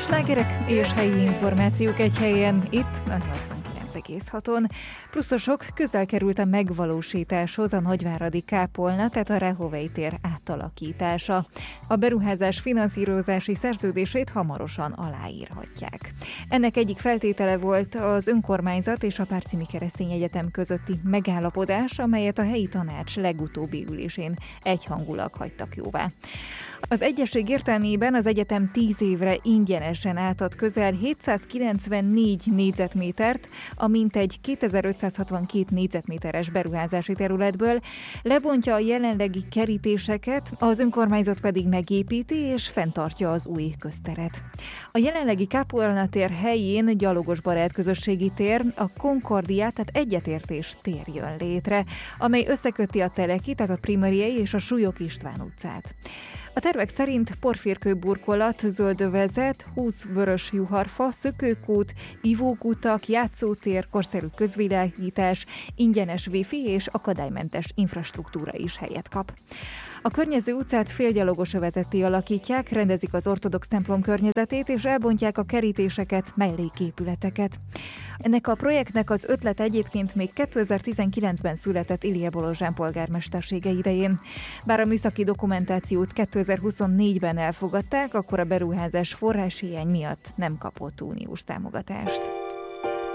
Slágerek és helyi információk egy helyen, itt a 89,6-on. Pluszosok, közel került a megvalósításhoz a nagyváradi kápolna, tehát a Rehovei tér átalakítása. A beruházás finanszírozási szerződését hamarosan aláírhatják. Ennek egyik feltétele volt az önkormányzat és a Párcimi Keresztény Egyetem közötti megállapodás, amelyet a helyi tanács legutóbbi ülésén egyhangulag hagytak jóvá. Az egyezség értelmében az egyetem 10 évre ingyenesen átad közel 794 négyzetmétert, a mintegy 2562 négyzetméteres beruházási területből, lebontja a jelenlegi kerítéseket, az önkormányzat pedig megépíti és fenntartja az új közteret. A jelenlegi kápolna tér helyén gyalogosbarát közösségi tér, a Concordia, tehát egyetértés tér jön létre, amely összeköti a Teleki, tehát a Primariei és a Súlyog István utcát. A tervek szerint porfírkő burkolat, zöldövezet, 20 vörös juharfa, szökőkút, ivókutak, játszótér, korszerű közvilágítás, ingyenes wifi és akadálymentes infrastruktúra is helyet kap. A környező utcát félgyalogos övezetté alakítják, rendezik az ortodox templom környezetét és elbontják a kerítéseket, melléképületeket. Ennek a projektnek az ötlete egyébként még 2019-ben született Ilije Bolozsán polgármestersége idején. Bár a műszaki dokumentációt 2024-ben elfogadták, akkor a beruházás forráshiány miatt nem kapott uniós támogatást.